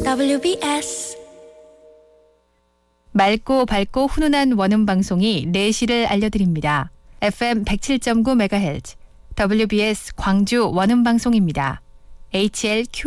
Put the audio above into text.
WBS 맑고 밝고 훈훈한 원음방송이 4시를 알려드립니다. FM 107.9MHz WBS 광주 원음방송입니다. HLQ